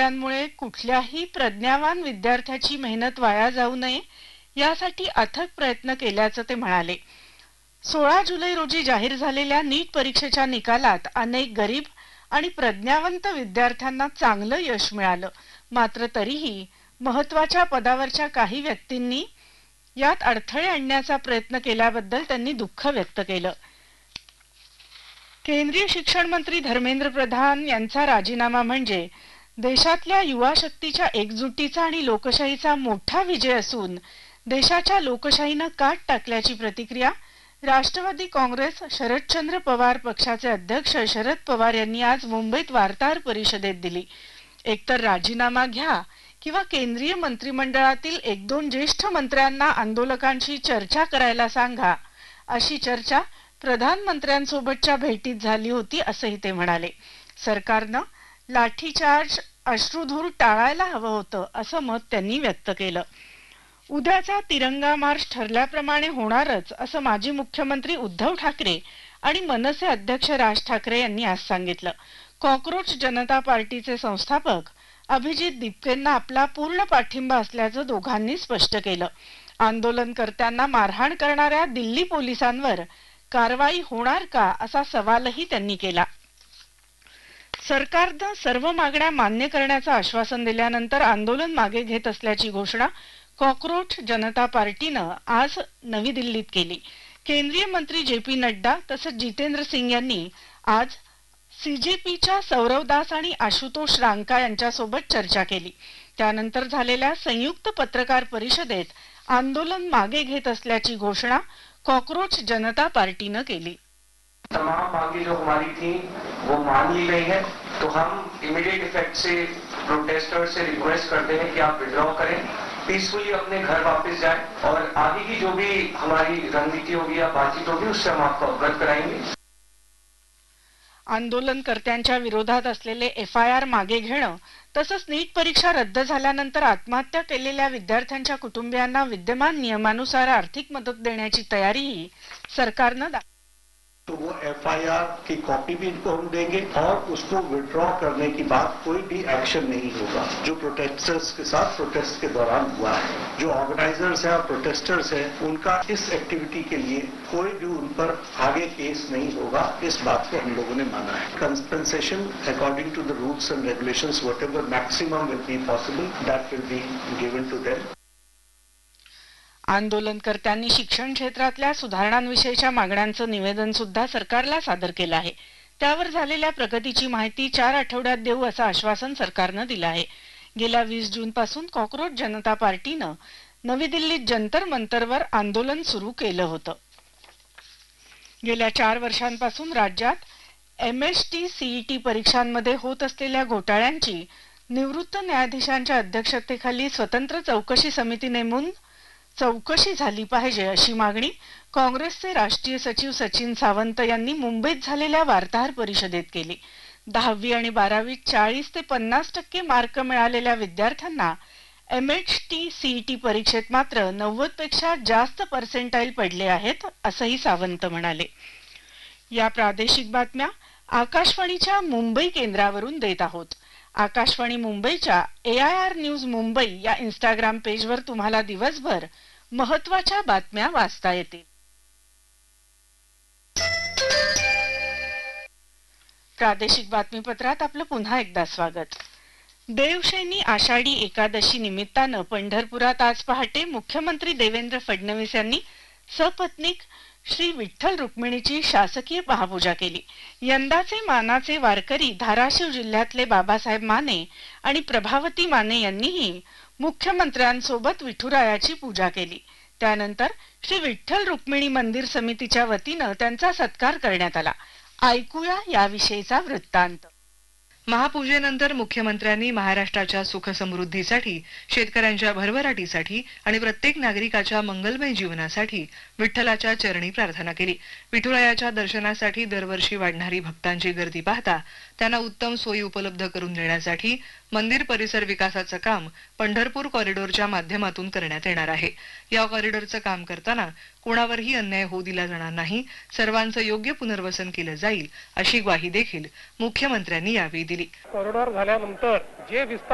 कुचंब्यांमुळे कुठल्याही प्रज्ञावान विद्यार्थ्याची मेहनत वाया जाऊ नये यासाठी अथक प्रयत्न केल्याचं ते म्हणाले. 16 जुलै रोजी जाहीर झालेल्या नीट परीक्षेच्या निकालात अनेक गरीब आणि प्रज्ञावंत विद्यार्थ्यांना चांगलं यश मिळालं. मात्र तरीही महत्त्वाच्या पदावरच्या काही व्यक्तींनी यात अडथळे आणण्याचा प्रयत्न केल्याबद्दल त्यांनी दुःख व्यक्त केलं. केंद्रीय शिक्षण मंत्री धर्मेंद्र प्रधान यांचा राजीनामा म्हणजे देशातल्या युवा शक्तीच्या एकजुटीचा आणि लोकशाहीचा मोठा विजय असून देशाच्या लोकशाहीनं काट टाकल्याची प्रतिक्रिया राष्ट्रवादी काँग्रेस शरदचंद्र पवार पक्षाचे अध्यक्ष शरद पवार यांनी आज मुंबईत वार्ताहर परिषदेत दिली. एकतर राजीनामा घ्या किंवा केंद्रीय मंत्रिमंडळातील 1-2 ज्येष्ठ मंत्र्यांना आंदोलकांशी चर्चा करायला सांगा, अशी चर्चा प्रधानमंत्र्यांसोबतच्या भेटीत झाली होती असंही ते म्हणाले. सरकारनं लाठीचार्ज अश्रुधूर टाळायला हवं होतं असं मत त्यांनी व्यक्त केलं. उद्याचा तिरंगा मार्च ठरल्याप्रमाणे होणारच असं माजी मुख्यमंत्री उद्धव ठाकरे आणि मनसे अध्यक्ष राज ठाकरे यांनी आज सांगितलं. कॉकरोच जनता पार्टीचे संस्थापक अभिजित दिपकेंना आपला पूर्ण पाठिंबा असल्याचं दोघांनी स्पष्ट केलं. आंदोलनकर्त्यांना मारहाण करणाऱ्या दिल्ली पोलिसांवर कारवाई होणार का असा सवालही त्यांनी केला. सरकारनं सर्व मागण्या मान्य करण्याचं आश्वासन दिल्यानंतर आंदोलन मागे घेत असल्याची घोषणा कॉकरोच जनता पार्टीनं आज नवी दिल्लीत केली. केंद्रीय मंत्री जे.पी. नड्डा तसंच जितेंद्र सिंग यांनी आज सीजेपीच्या सौरव दास आणि आशुतोष रांका यांच्यासोबत चर्चा केली. त्यानंतर झालेल्या संयुक्त पत्रकार परिषदेत आंदोलन मागे घेत असल्याची घोषणा कॉकरोच जनता पार्टीनं केली. तमाम मांगे जो हमारी थी वो मान ली गई है, तो हम इमीडिएट इफेक्ट से प्रोटेस्टर्स से रिक्वेस्ट करते हैं कि आप विड्रॉ करें, पीसफुली अपने घर वापस जाएं और आगे की जो भी हमारी रणनीति होगी या बातचीत होगी उससे हम आपको अवगत कराएंगे. आंदोलनकर्त्यांच्या विरोधात असलेले एफआयआर मागे घेणं तसंच नीट परीक्षा रद्द झाल्यानंतर आत्महत्या केलेल्या विद्यार्थ्यांच्या कुटुंबियांना विद्यमान नियमानुसार आर्थिक मदत देण्याची तयारीही सरकारनं तो वो एफआईआर की कॉपी भी इनको हम देंगे और उसको विड्रॉ करने की बात कोई भी एक्शन नहीं होगा. जो प्रोटेस्टर्स के साथ प्रोटेस्ट के दौरान हुआ है, जो ऑर्गेनाइजर्स हैं और प्रोटेस्टर्स हैं, उनका इस एक्टिविटी के लिए कोई भी उन पर आगे केस नहीं होगा. इस बात को हम लोगों ने माना है. Compensation according to the rules end regulations whatever maximum will be possible that will be given to them. आंदोलनकर्त्यांनी शिक्षण क्षेत्रातल्या सुधारणांविषयीच्या मागण्यांचं निवेदन सुद्धा सरकारला सादर केलं आहे. त्यावर झालेल्या प्रगतीची माहिती 4 आठवड्यात देऊ असं आश्वासन सरकारनं दिलं आहे. गेल्या 20 जूनपासून कॉकरोच जनता पार्टीनं नवी दिल्लीत जंतर मंतरवर आंदोलन सुरू केलं होतं. गेल्या 4 वर्षांपासून राज्यात एमएसटी सीईटी परीक्षांमध्ये होत असलेल्या घोटाळ्यांची निवृत्त न्यायाधीशांच्या अध्यक्षतेखाली स्वतंत्र चौकशी समिती नेमून चौकशी झाली पाहिजे अशी मागणी काँग्रेसचे राष्ट्रीय सचिव सचिन सावंत यांनी मुंबईत झालेल्या वार्ताहर परिषदेत केली. 10वी आणि 12वीत 40 ते 50% मार्क मिळालेल्या विद्यार्थ्यांना एमएसटी सीईटी परीक्षेत मात्र 90 पेक्षा जास्त पर्सेंटाईल पडले आहेत असंही सावंत म्हणाले. या प्रादेशिक बातम्या आकाशवाणीच्या मुंबई केंद्रावरून देत आहोत. आकाशवाणी मुंबईच्या AIR न्यूज मुंबई या इंस्टाग्राम पेजवर तुम्हाला दिवसभर महत्त्वाच्या बातम्या वाचता येतील. प्रादेशिक बातमीपत्रात आपलं पुन्हा एकदा स्वागत. देवशैनी आषाढी एकादशी निमित्तानं पंढरपुरात आज पहाटे मुख्यमंत्री देवेंद्र फडणवीस यांनी सपत्नीक श्री विठ्ठल रुक्मिणीची शासकीय महापूजा केली. यंदाचे मानाचे वारकरी धाराशिव जिल्ह्यातले बाबासाहेब माने आणि प्रभावती माने यांनीही मुख्यमंत्र्यांसोबत विठुरायाची पूजा केली. त्यानंतर श्री विठ्ठल रुक्मिणी मंदिर समितीच्या वतीनं त्यांचा सत्कार करण्यात आला. ऐकूया याविषयीचा वृत्तांत. महापूजेनंतर मुख्यमंत्र्यांनी महाराष्ट्राच्या सुख समृद्धीसाठी, शेतकऱ्यांच्या भरभराटीसाठी आणि प्रत्येक नागरिकाच्या मंगलमय जीवनासाठी विठ्ठलाच्या चरणी प्रार्थना केली. विठुरायाच्या दर्शनासाठी दरवर्षी वाढणारी भक्तांची गर्दी पाहता त्यांना उत्तम सोयी उपलब्ध करून देण्यासाठी मंदिर परिसर विकासाचं काम पंढरपूर कॉरिडॉरच्या माध्यमातून करण्यात येणार आहे. या कॉरिडॉरचं काम करताना कोणावरही अन्याय होऊ दिला जाणार नाही, सर्वांचं योग्य पुनर्वसन केलं जाईल अशी ग्वाही देखील मुख्यमंत्र्यांनी यावेळी दिली. कॉरिडॉर झाल्यानंतर जे